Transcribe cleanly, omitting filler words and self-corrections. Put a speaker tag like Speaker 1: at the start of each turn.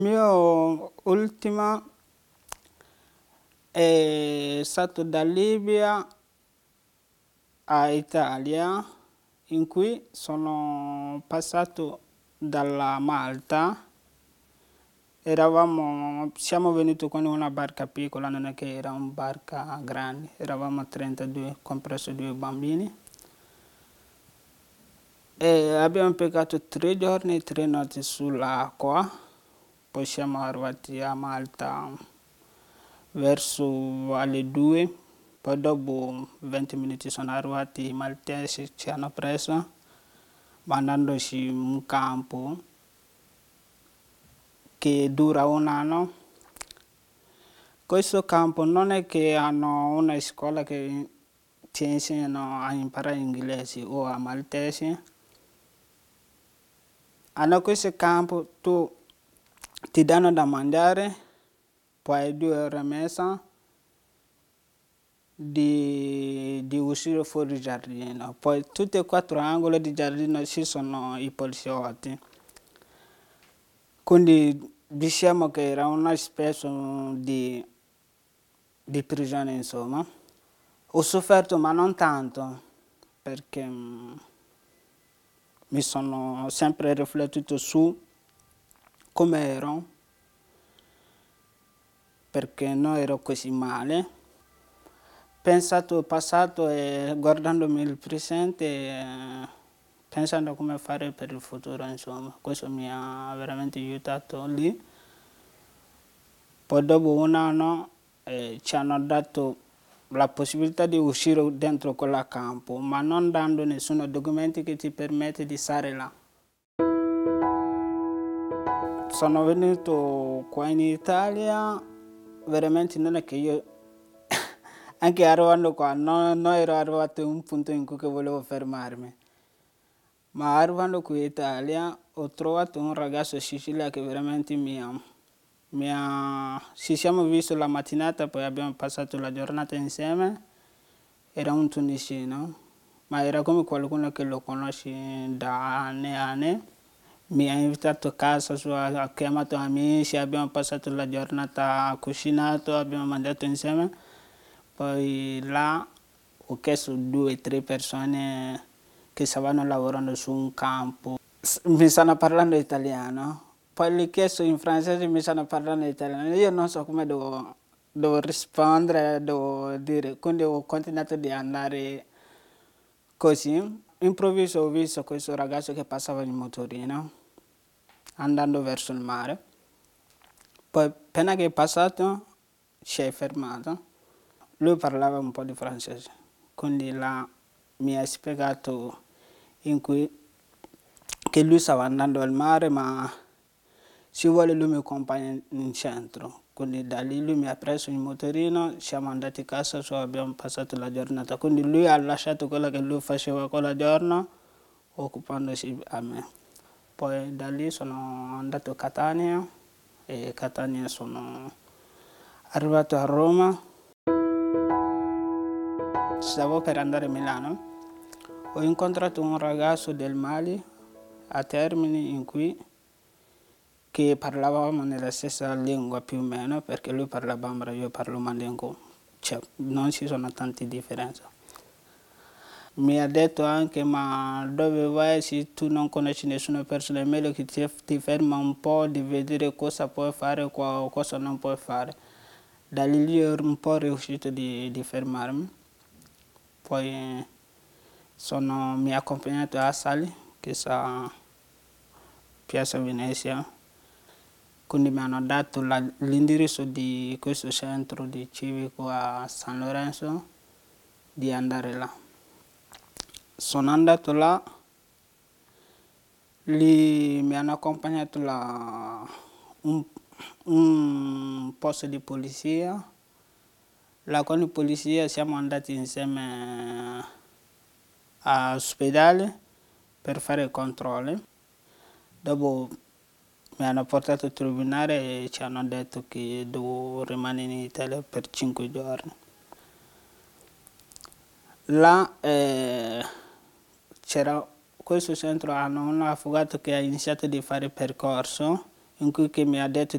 Speaker 1: mio ultima è stato da Libia a Italia, in cui sono passato dalla Malta. Siamo venuti con una barca piccola, non è che era una barca grande, eravamo 32, compreso 2 bambini. E abbiamo impiegato 3 giorni e 3 notti sull'acqua, poi siamo arrivati a Malta verso alle 2, poi dopo 20 minuti sono arrivati i maltesi, ci hanno preso, mandandoci in un campo che dura un anno. Questo campo non è che hanno una scuola che ti insegnano a imparare inglese o a maltese. Hanno questo campo, tu ti danno da mangiare, poi hai 2 ore e mezza di uscire fuori il giardino. Poi tutti e 4 angoli di giardino ci sono i poliziotti. Quindi diciamo che era una specie di prigione, insomma. Ho sofferto, ma non tanto, perché mi sono sempre riflettuto su come ero, perché non ero così male. Pensato al passato e guardandomi il presente, pensando a come fare per il futuro, insomma. Questo mi ha veramente aiutato lì. Poi dopo un anno ci hanno dato la possibilità di uscire dentro quel campo, ma non dando nessun documento che ti permette di stare là. Sono venuto qua in Italia, veramente non è che io, anche arrivando qua, non ero arrivato a un punto in cui volevo fermarmi. Ma arrivando qui in Italia ho trovato un ragazzo siciliano che veramente ci siamo visti la mattinata, poi abbiamo passato la giornata insieme. Era un tunisino, ma era come qualcuno che lo conosci da anni e anni. Mi ha invitato a casa sua, ha chiamato amici, abbiamo passato la giornata cucinato, abbiamo mangiato insieme. Poi là ho chiesto 2 o 3 persone che stavano lavorando su un campo. Mi stanno parlando italiano. Poi gli ho chiesto in francese, mi stanno parlando italiano. Io non so come devo rispondere, devo dire. Quindi ho continuato di andare così. Improvviso ho visto questo ragazzo che passava in motorino, andando verso il mare. Poi appena che è passato, si è fermato. Lui parlava un po' di francese, quindi là mi ha spiegato che lui stava andando al mare, ma ci vuole lui mi accompagna in centro. Quindi da lì lui mi ha preso in motorino, siamo andati a casa sua, abbiamo passato la giornata. Quindi lui ha lasciato quello che lui faceva quella giorno, occupandosi a me. Poi da lì sono andato a Catania e Catania sono arrivato a Roma. Stavo per andare a Milano. Ho incontrato un ragazzo del Mali a Termini in cui che parlavamo nella stessa lingua più o meno, perché lui parla bambara, io parlo mandingo, cioè non ci sono tante differenze. Mi ha detto anche, ma dove vai se tu non conosci nessuna persona, è meglio che ti ferma un po' di vedere cosa puoi fare o cosa non puoi fare. Da lì ero un po' riuscito di fermarmi. Poi mi ha accompagnato a Sali, che sta a Piazza Venezia. Quindi mi hanno dato l'indirizzo di questo centro di civico a San Lorenzo, di andare là. Sono andato là, lì mi hanno accompagnato un posto di polizia. Là con la polizia siamo andati insieme all'ospedale per fare i controlli. Dopo mi hanno portato al tribunale e ci hanno detto che devo rimanere in Italia per 5 giorni. Là c'era questo centro, hanno un avvocato che ha iniziato a fare percorso in cui che mi ha detto